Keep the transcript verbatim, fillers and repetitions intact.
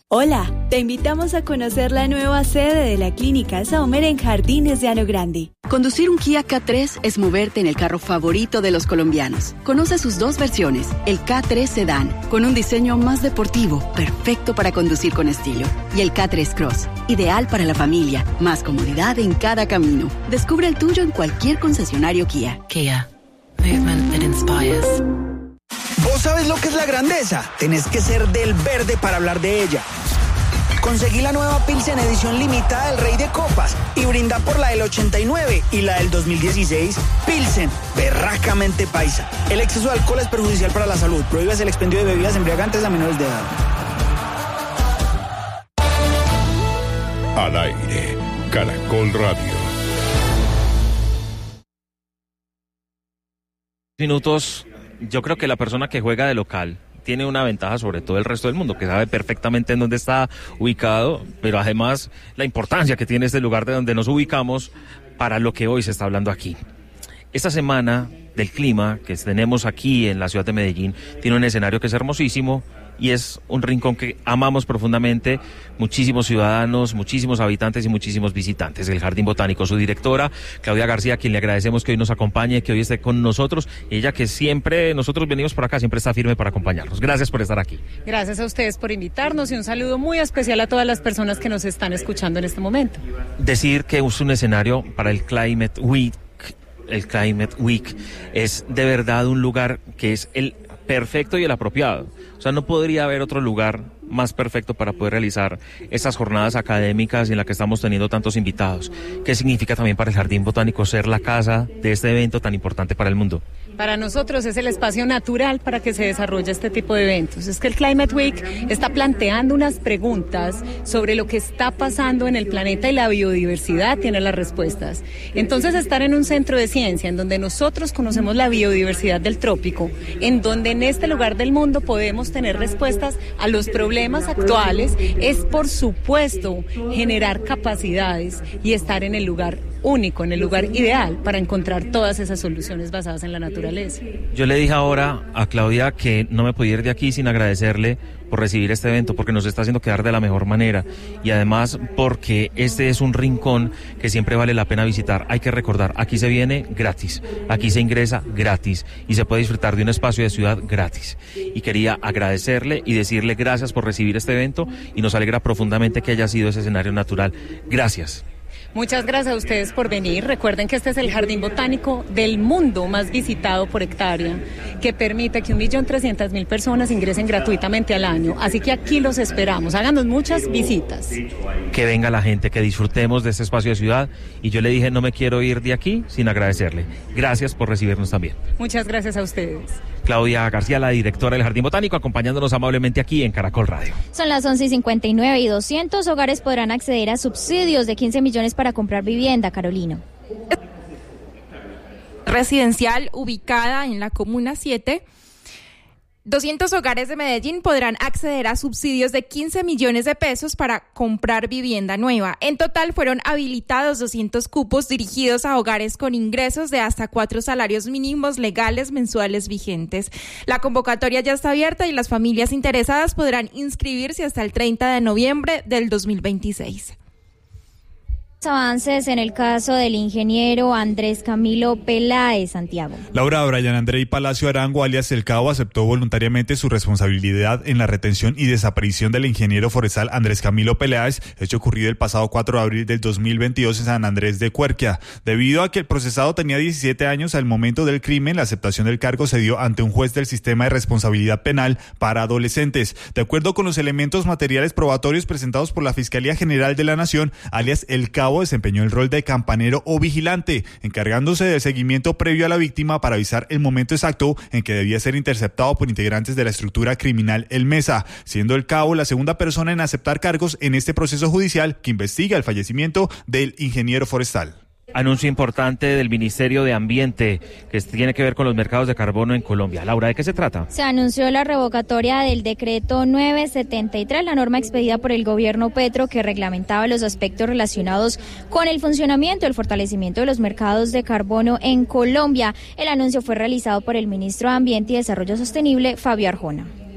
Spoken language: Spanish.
Hola, te invitamos a conocer la nueva sede de la Clínica Sommer en Jardines de Llano Grande. Conducir un Kia K tres es moverte en el carro favorito de los colombianos. Conoce sus dos versiones, el K tres Sedan, con un diseño más deportivo, perfecto para conducir con estilo, y el K tres Cross, ideal para la familia, más comodidad en cada camino. Descubre el tuyo en cualquier concesionario Kia. Kia, movement that inspires. ¿Vos sabés lo que es la grandeza? Tenés que ser del verde para hablar de ella. Conseguí la nueva Pilsen edición limitada del Rey de Copas y brinda por la del ochenta y nueve y la del dos mil dieciséis. Pilsen, berracamente paisa. El exceso de alcohol es perjudicial para la salud. Prohíbas el expendio de bebidas embriagantes a menores de edad. Al aire, Caracol Radio. Minutos. Yo creo que la persona que juega de local tiene una ventaja sobre todo el resto del mundo, que sabe perfectamente en dónde está ubicado, pero además la importancia que tiene este lugar de donde nos ubicamos para lo que hoy se está hablando aquí. Esta semana del clima que tenemos aquí en la ciudad de Medellín tiene un escenario que es hermosísimo y es un rincón que amamos profundamente, muchísimos ciudadanos, muchísimos habitantes y muchísimos visitantes. El Jardín Botánico, su directora, Claudia García, a quien le agradecemos que hoy nos acompañe, que hoy esté con nosotros. Ella que siempre, nosotros venimos por acá, siempre está firme para acompañarnos. Gracias por estar aquí. Gracias a ustedes por invitarnos y un saludo muy especial a todas las personas que nos están escuchando en este momento. Decir que es un escenario para el Climate Week, el Climate Week es de verdad un lugar que es el perfecto y el apropiado. O sea, no podría haber otro lugar más perfecto para poder realizar estas jornadas académicas en las que estamos teniendo tantos invitados. ¿Qué significa también para el Jardín Botánico ser la casa de este evento tan importante para el mundo? Para nosotros es el espacio natural para que se desarrolle este tipo de eventos. Es que el Climate Week está planteando unas preguntas sobre lo que está pasando en el planeta y la biodiversidad tiene las respuestas. Entonces, estar en un centro de ciencia en donde nosotros conocemos la biodiversidad del trópico, en donde en este lugar del mundo podemos tener respuestas a los problemas actuales, es por supuesto generar capacidades y estar en el lugar único, en el lugar ideal para encontrar todas esas soluciones basadas en la naturaleza. Yo le dije ahora a Claudia que no me podía ir de aquí sin agradecerle por recibir este evento, porque nos está haciendo quedar de la mejor manera y además porque este es un rincón que siempre vale la pena visitar. Hay que recordar, aquí se viene gratis, aquí se ingresa gratis y se puede disfrutar de un espacio de ciudad gratis. Y quería agradecerle y decirle gracias por recibir este evento y nos alegra profundamente que haya sido ese escenario natural. Gracias. Muchas gracias a ustedes por venir. Recuerden que este es el jardín botánico del mundo más visitado por hectárea, que permite que un millón trescientas mil personas ingresen gratuitamente al año. Así que aquí los esperamos. Háganos muchas visitas. Que venga la gente, que disfrutemos de este espacio de ciudad. Y yo le dije, no me quiero ir de aquí sin agradecerle. Gracias por recibirnos también. Muchas gracias a ustedes. Claudia García, la directora del Jardín Botánico, acompañándonos amablemente aquí en Caracol Radio. Son las once y cincuenta y nueve y doscientos hogares podrán acceder a subsidios de quince millones para comprar vivienda, Carolina. Residencial ubicada en la Comuna siete. doscientos hogares de Medellín podrán acceder a subsidios de quince millones de pesos para comprar vivienda nueva. En total fueron habilitados doscientos cupos dirigidos a hogares con ingresos de hasta cuatro salarios mínimos legales mensuales vigentes. La convocatoria ya está abierta y las familias interesadas podrán inscribirse hasta el treinta de noviembre del dos mil veintiséis. Avances en el caso del ingeniero Andrés Camilo Peláez, Santiago. Laura, Brian Andrei Palacio Arango, alias El Cabo, aceptó voluntariamente su responsabilidad en la retención y desaparición del ingeniero forestal Andrés Camilo Peláez, hecho ocurrido el pasado cuatro de abril del dos mil veintidós en San Andrés de Cuerquia. Debido a que el procesado tenía diecisiete años al momento del crimen, la aceptación del cargo se dio ante un juez del sistema de responsabilidad penal para adolescentes. De acuerdo con los elementos materiales probatorios presentados por la Fiscalía General de la Nación, alias El Cabo desempeñó el rol de campanero o vigilante, encargándose del seguimiento previo a la víctima para avisar el momento exacto en que debía ser interceptado por integrantes de la estructura criminal El Mesa, siendo El Cabo la segunda persona en aceptar cargos en este proceso judicial que investiga el fallecimiento del ingeniero forestal. Anuncio importante del Ministerio de Ambiente que tiene que ver con los mercados de carbono en Colombia. Laura, ¿de qué se trata? Se anunció la revocatoria del decreto novecientos setenta y tres, la norma expedida por el gobierno Petro que reglamentaba los aspectos relacionados con el funcionamiento y el fortalecimiento de los mercados de carbono en Colombia. El anuncio fue realizado por el ministro de Ambiente y Desarrollo Sostenible, Fabio Arjona.